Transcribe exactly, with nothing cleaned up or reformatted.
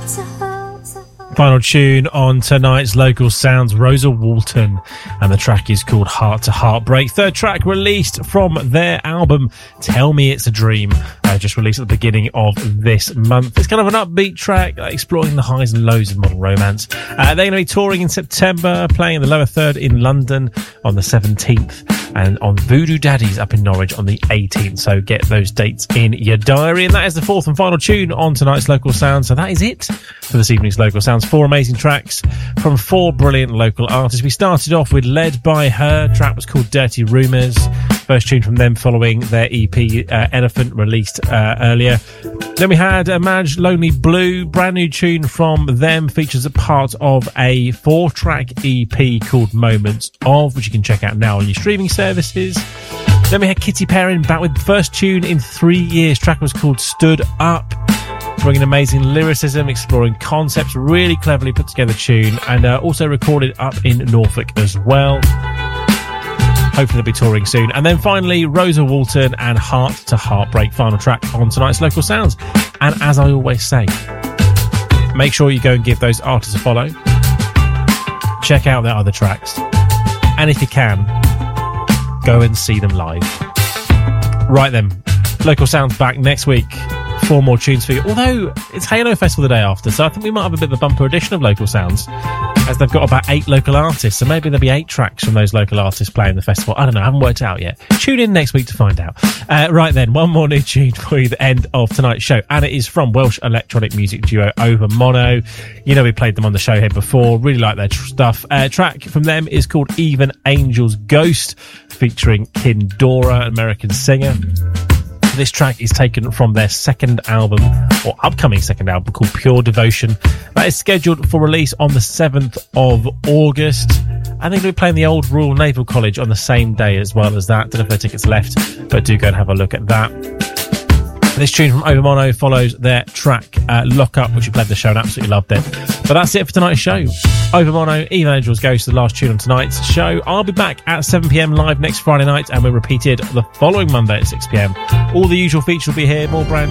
Final tune on tonight's Local Sounds, Rosa Walton, and the track is called Heart to Heartbreak. Third track released from their album Tell Me It's a Dream, uh, just released at the beginning of this month. It's kind of an upbeat track, uh, exploring the highs and lows of modern romance. Uh, they're going to be touring in September, playing in the Lower Third in London on the seventeenth, and on Voodoo Daddies up in Norwich on the eighteenth. So get those dates in your diary. And that is the fourth and final tune on tonight's Local Sounds. So that is it for this evening's Local Sounds. Four amazing tracks from four brilliant local artists. We started off with Led by Her. Track was called Dirty Rumours. First tune from them following their E P uh, Elephant, released uh, earlier. Then we had uh, Madge Lonely Blue. Brand new tune from them, features a part of a four track E P called Moments Of, which you can check out now on your streaming services. Then we had Kitty Perrin back with the first tune in three years. Track was called Stood Up, bringing amazing lyricism, exploring concepts, really cleverly put together tune, and uh, also recorded up in Norfolk as well. Hopefully they'll be touring soon. And then finally, Rosa Walton and Heart to Heartbreak, final track on tonight's Local Sounds. And as I always say, make sure you go and give those artists a follow. Check out their other tracks. And if you can, go and see them live. Right then, Local Sounds back next week. Four more tunes for you. Although it's Halo Festival the day after, so I think we might have a bit of a bumper edition of Local Sounds, as they've got about eight local artists. So maybe there'll be eight tracks from those local artists playing the festival. I don't know. I haven't worked it out yet. Tune in next week to find out. Uh, right then, one more new tune for you at the end of tonight's show, and it is from Welsh electronic music duo Over Mono. You know, we played them on the show here before. Really like their tr- stuff. Uh, track from them is called Even Angel's Ghost, featuring Kindora, an American singer. This track is taken from their second album, or upcoming second album, called Pure Devotion. That is scheduled for release on the seventh of August. I think we'll be playing the Old Royal Naval College on the same day as well as that. Don't know if there are tickets left, but do go and have a look at that. This tune from Over Mono follows their track uh, Lock Up, which we played the show and absolutely loved it. But that's it for tonight's show. Over Mono, Even Angel's Ghost, the last tune on tonight's show. I'll be back at seven p.m. live next Friday night, and we're repeated the following Monday at six p.m. All the usual features will be here, more brand